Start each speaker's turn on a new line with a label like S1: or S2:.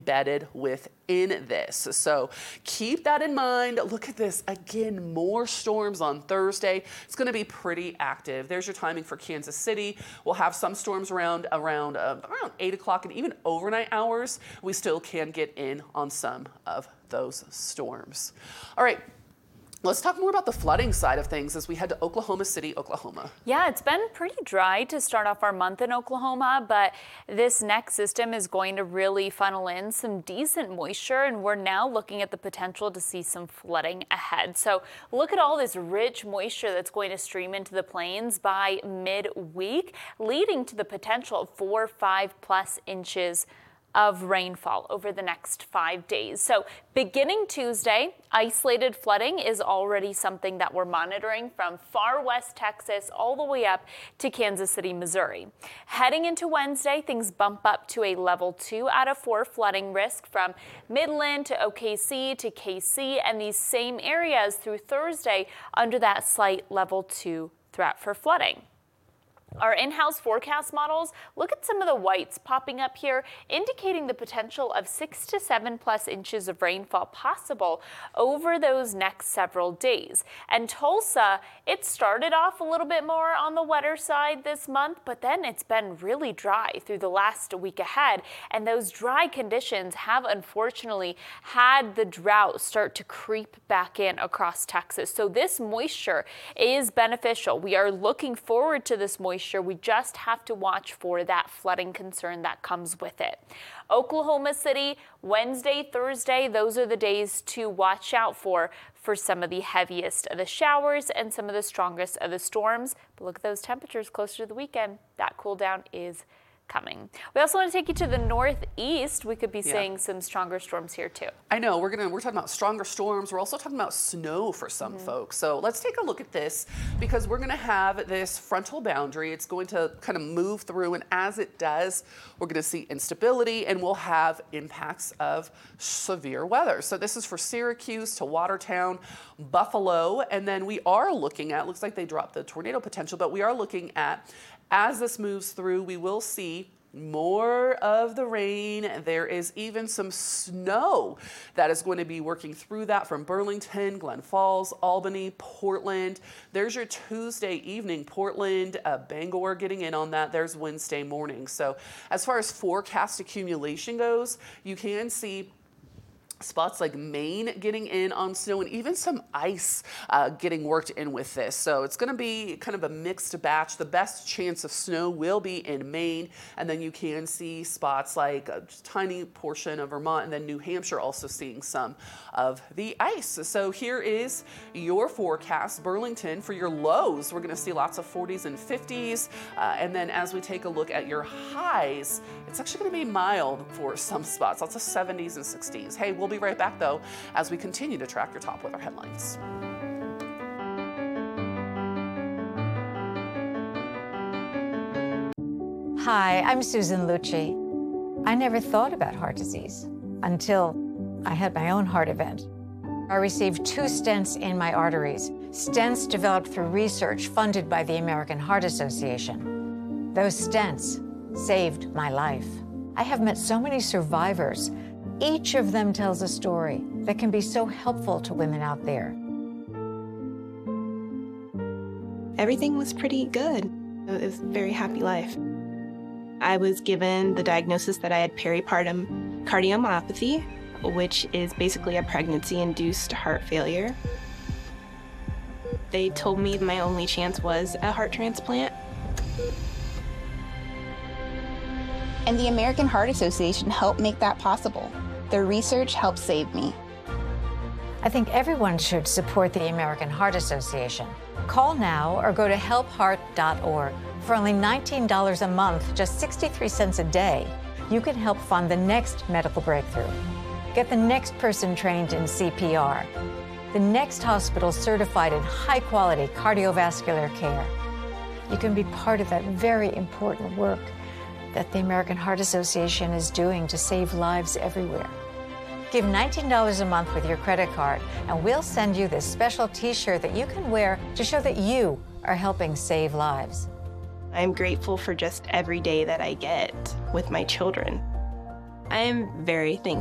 S1: embedded within this. So keep that in mind. Look at this again, more storms on Thursday. It's going to be pretty active. There's your timing for Kansas City. We'll have some storms around 8 o'clock and even overnight hours. We still can get in on some of those storms. All right. Let's talk more about the flooding side of things as we head to Oklahoma City, Oklahoma.
S2: Yeah, it's been pretty dry to start off our month in Oklahoma, but this next system is going to really funnel in some decent moisture, and we're now looking at the potential to see some flooding ahead. So look at all this rich moisture that's going to stream into the plains by midweek, leading to the potential of 4 or 5+ inches of rainfall over the next 5 days. So beginning Tuesday, isolated flooding is already something that we're monitoring from far west Texas all the way up to Kansas City, Missouri. Heading into Wednesday, things bump up to a level 2 out of 4 flooding risk from Midland to OKC to KC, and these same areas through Thursday under that slight level 2 threat for flooding. Our in-house forecast models look at some of the whites popping up here, indicating the potential of 6 to 7+ inches of rainfall possible over those next several days. And Tulsa, it started off a little bit more on the wetter side this month, but then it's been really dry through the last week ahead. And those dry conditions have unfortunately had the drought start to creep back in across Texas. So this moisture is beneficial. We are looking forward to this moisture. We just have to watch for that flooding concern that comes with it. Oklahoma City, Wednesday, Thursday, those are the days to watch out for some of the heaviest of the showers and some of the strongest of the storms. But look at those temperatures closer to the weekend. That cool down is coming. We also want to take you to the northeast. We could be seeing some stronger storms here too.
S1: I know we're talking about stronger storms. We're also talking about snow for some folks. So let's take a look at this because we're going to have this frontal boundary. It's going to kind of move through, and as it does, we're going to see instability and we'll have impacts of severe weather. So this is for Syracuse to Watertown, Buffalo, and then we are looking at, looks like they dropped the tornado potential, but we are looking at, as this moves through, we will see more of the rain. There is even some snow that is going to be working through that from Burlington, Glen Falls, Albany, Portland. There's your Tuesday evening, Portland, Bangor getting in on that. There's Wednesday morning. So as far as forecast accumulation goes, you can see spots like Maine getting in on snow and even some ice getting worked in with this. So it's going to be kind of a mixed batch. The best chance of snow will be in Maine, and then you can see spots like a tiny portion of Vermont and then New Hampshire also seeing some of the ice. So here is your forecast. Burlington, for your lows, we're going to see lots of 40s and 50s. And then as we take a look at your highs, it's actually going to be mild for some spots, lots of 70s and 60s. Hey, we'll be right back though as we continue to track your top weather headlines.
S3: Hi, I'm Susan Lucci. I never thought about heart disease until I had my own heart event. I received 2 stents in my arteries, stents developed through research funded by the American Heart Association. Those stents saved my life. I have met so many survivors. Each of them tells a story that can be so helpful to women out there.
S4: Everything was pretty good. It was a very happy life. I was given the diagnosis that I had peripartum cardiomyopathy, which is basically a pregnancy-induced heart failure. They told me my only chance was a heart transplant.
S5: And the American Heart Association helped make that possible. Their research helped save me.
S3: I think everyone should support the American Heart Association. Call now or go to helpheart.org. For only $19 a month, just 63 cents a day, you can help fund the next medical breakthrough. Get the next person trained in CPR, the next hospital certified in high-quality cardiovascular care. You can be part of that very important work that the American Heart Association is doing to save lives everywhere. Give $19 a month with your credit card, and we'll send you this special T-shirt that you can wear to show that you are helping save lives.
S4: I'm grateful for just every day that I get with my children. I am very thankful.